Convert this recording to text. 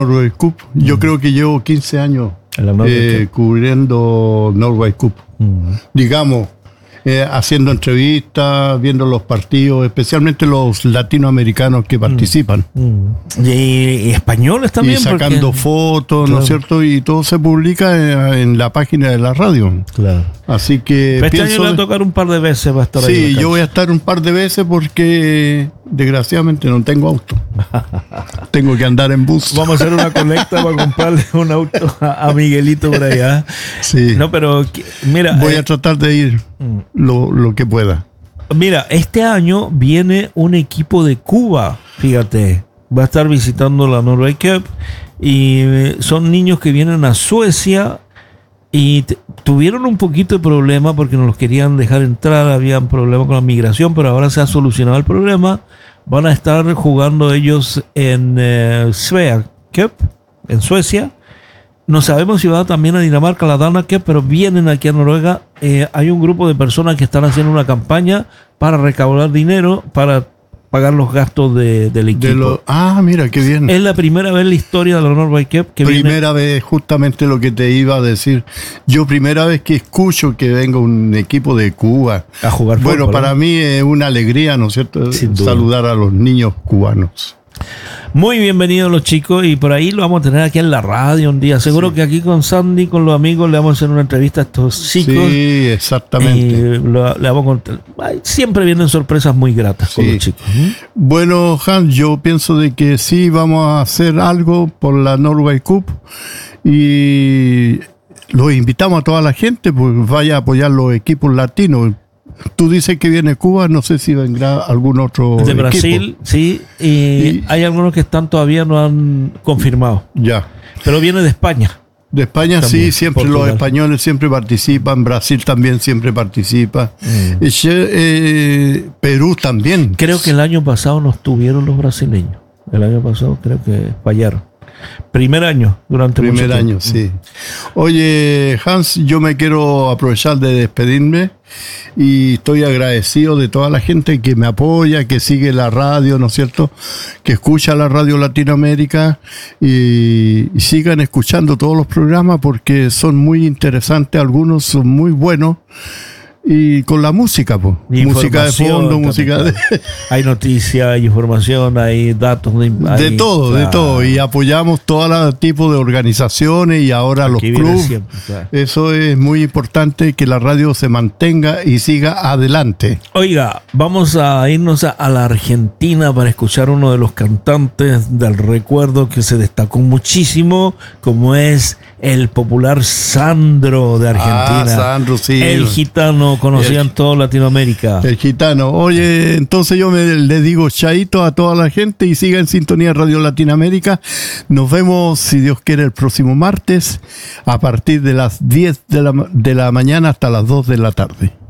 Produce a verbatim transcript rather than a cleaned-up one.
Norway Cup. Yo mm. creo que llevo quince años eh, cubriendo Norway Cup. Mm. Digamos, eh, haciendo entrevistas, viendo los partidos, especialmente los latinoamericanos que participan. Mm. Mm. Y, y españoles también. Y sacando porque... fotos, claro. ¿no es cierto? Y todo se publica en, en la página de la radio. Claro. Así que pero este pienso... año le va a tocar un par de veces, va a estar sí, ahí. Sí, yo voy a estar un par de veces porque desgraciadamente no tengo auto. Tengo que andar en bus. Vamos a hacer una colecta para comprarle un auto a, a Miguelito por allá. Sí. No, pero mira. Voy eh, a tratar de ir lo, lo que pueda. Mira, este año viene un equipo de Cuba, fíjate. Va a estar visitando la Norway Cup y son niños que vienen a Suecia y t- tuvieron un poquito de problema porque no los querían dejar entrar, había problemas con la migración, pero ahora se ha solucionado el problema. Van a estar jugando ellos en eh, Svea Cup, en Suecia. No sabemos si va también a Dinamarca, la Dana Cup, pero vienen aquí a Noruega. Eh, hay un grupo de personas que están haciendo una campaña para recaudar dinero para pagar los gastos de, del equipo. De lo, ah, mira, qué bien. Es la primera vez en la historia de la Norway Cup que Primera viene... vez, justamente lo que te iba a decir. Yo primera vez que escucho que venga un equipo de Cuba a jugar fútbol. Bueno, para ¿no? mí es una alegría, ¿no es cierto? Saludar a los niños cubanos. Muy bienvenidos los chicos y por ahí lo vamos a tener aquí en la radio un día. Seguro sí. que aquí con Sandy, con los amigos, le vamos a hacer una entrevista a estos chicos. Sí, exactamente. Y lo, le vamos a contar. Ay, siempre vienen sorpresas muy gratas sí. con los chicos. ¿Mm? Bueno, Hans, yo pienso de que sí vamos a hacer algo por la Norway Cup y los invitamos a toda la gente, pues vaya a apoyar los equipos latinos. Tú dices que viene Cuba, no sé si vendrá algún otro de equipo. Brasil, sí, y, y hay algunos que están todavía no han confirmado. Ya. Pero viene de España. De España también, sí, siempre Portugal. Los españoles siempre participan, Brasil también siempre participa, mm. eh, eh, Perú también. Creo que el año pasado no estuvieron los brasileños. El año pasado creo que fallaron. Primer año, durante Primer mucho año, sí. Oye, Hans, yo me quiero aprovechar de despedirme y estoy agradecido de toda la gente que me apoya, que sigue la radio, ¿no es cierto? Que escucha la radio Latinoamérica y, y sigan escuchando todos los programas porque son muy interesantes, algunos son muy buenos. Y con la música, pues. Música de fondo, también, música de... Hay noticias, hay información, hay datos. Hay, de todo, claro. de todo. Y apoyamos todo tipo de organizaciones y ahora aquí los clubes. Siempre, claro. Eso es muy importante, que la radio se mantenga y siga adelante. Oiga, vamos a irnos a, a la Argentina para escuchar uno de los cantantes del recuerdo que se destacó muchísimo, como es el popular Sandro de Argentina. Ah, Sandro, sí. El gitano, conocido en toda Latinoamérica. El gitano. Oye, entonces yo me, le digo chaito a toda la gente y siga en sintonía Radio Latinoamérica. Nos vemos, si Dios quiere, el próximo martes a partir de las diez de la, de la mañana hasta las dos de la tarde.